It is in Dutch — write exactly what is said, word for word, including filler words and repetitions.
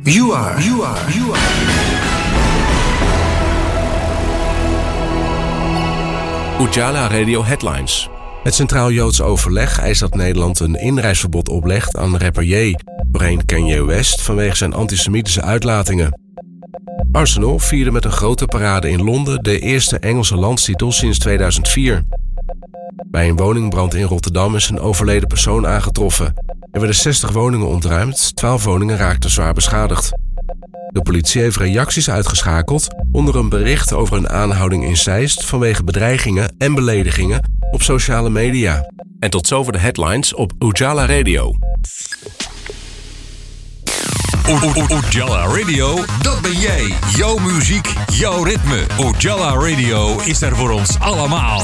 You are, you are, you are. Ujala Radio Headlines. Het Centraal Joods Overleg eist dat Nederland een inreisverbod oplegt aan rapper Ye, doorheen Kanye West, vanwege zijn antisemitische uitlatingen. Arsenal vierde met een grote parade in Londen de eerste Engelse landstitel sinds tweeduizend vier. Bij een woningbrand in Rotterdam is een overleden persoon aangetroffen. Er werden zestig woningen ontruimd, twaalf woningen raakten zwaar beschadigd. De politie heeft reacties uitgeschakeld onder een bericht over een aanhouding in Zeist vanwege bedreigingen en beledigingen op sociale media. En tot zover de headlines op Ujala Radio. Ujala Radio, dat ben jij. Jouw muziek, jouw ritme. Ujala Radio is er voor ons allemaal.